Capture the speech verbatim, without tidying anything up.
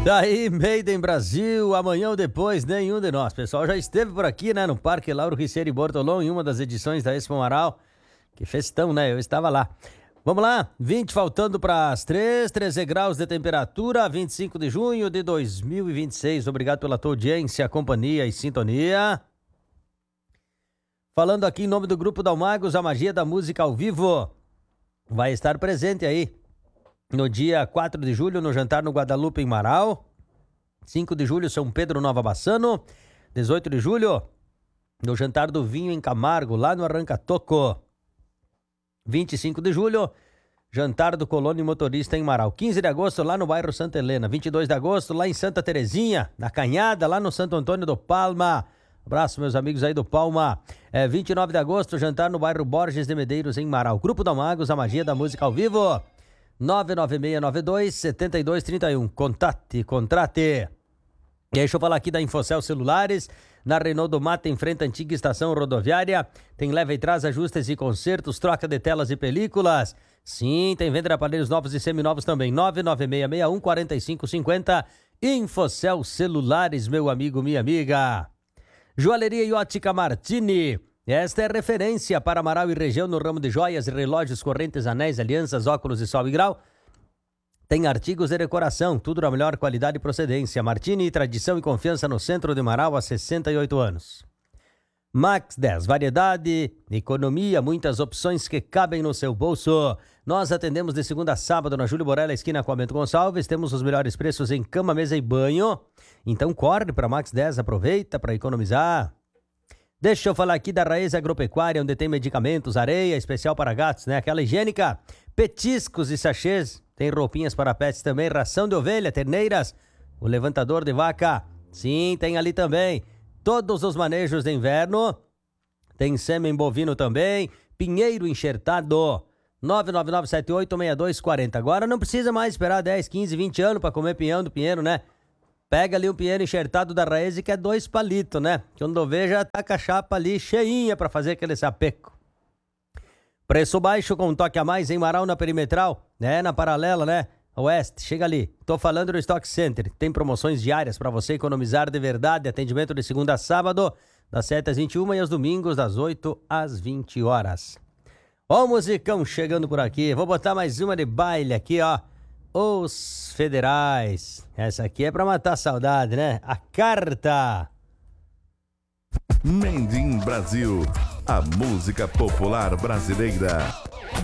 Daí, Made in Brasil, amanhã ou depois, nenhum de nós. Pessoal, já esteve por aqui, né, no Parque Lauro Ricieri Bortolom, em uma das edições da Expo Amaral. Que festão, né? Eu estava lá. Vamos lá, vinte faltando para as três, treze graus de temperatura, vinte e cinco de junho de dois mil e vinte e seis. Obrigado pela tua audiência, companhia e sintonia. Falando aqui em nome do Grupo Dalmagos, a magia da música ao vivo vai estar presente aí no dia quatro de julho, no jantar no Guadalupe em Marau. cinco de julho, São Pedro Nova Bassano. dezoito de julho, no jantar do vinho em Camargo, lá no Arranca-Toco. vinte e cinco de julho, jantar do Colônia Motorista em Marau. quinze de agosto, lá no bairro Santa Helena. vinte e dois de agosto, lá em Santa Terezinha, na Canhada, lá no Santo Antônio do Palma. Abraço, meus amigos aí do Palma. É, vinte e nove de agosto, jantar no bairro Borges de Medeiros, em Marau. Grupo Dalmagos, a magia da música ao vivo. nove nove seis nove dois sete dois três um. Contate, contrate. E aí, deixa eu falar aqui da Infocel Celulares. Na Renault do Mata, em frente à antiga estação rodoviária. Tem leva e traz, ajustes e consertos, troca de telas e películas. Sim, tem venda de aparelhos novos e seminovos também. nove nove seis seis um quatro cinco cinco zero. Infocel Celulares, meu amigo, minha amiga. Joalheria e Ótica Martini. Esta é referência para Amaral e região no ramo de joias, relógios, correntes, anéis, alianças, óculos e sol e grau. Tem artigos de decoração, tudo na melhor qualidade e procedência. Martini, tradição e confiança no centro de Marau há sessenta e oito anos. Max dez, variedade, economia, muitas opções que cabem no seu bolso. Nós atendemos de segunda a sábado na Júlio Borella, esquina com a Bento Gonçalves. Temos os melhores preços em cama, mesa e banho. Então corre para Max dez, aproveita para economizar. Deixa eu falar aqui da Raiz Agropecuária, onde tem medicamentos, areia especial para gatos, né? Aquela higiênica, petiscos e sachês. Tem roupinhas para pets também, ração de ovelha, terneiras, o levantador de vaca. Sim, tem ali também. Todos os manejos de inverno. Tem sêmen bovino também. Pinheiro enxertado. nove nove nove sete oito seis dois quatro zero. Agora não precisa mais esperar dez, quinze, vinte anos para comer pinhão do pinheiro, né? Pega ali o pinheiro enxertado da Raiz que é dois palitos, né? Quando vê já tá com a chapa ali cheinha para fazer aquele sapeco. Preço baixo com um toque a mais em Marau, na Perimetral, né? Na Paralela, né? Oeste, chega ali. Tô falando do Stock Center. Tem promoções diárias para você economizar de verdade. Atendimento de segunda a sábado, das sete às vinte e uma e aos domingos, das oito às vinte horas. Ó o musicão chegando por aqui. Vou botar mais uma de baile aqui, ó. Os Federais. Essa aqui é pra matar a saudade, né? A Carta. Made in Brasil. A música popular brasileira.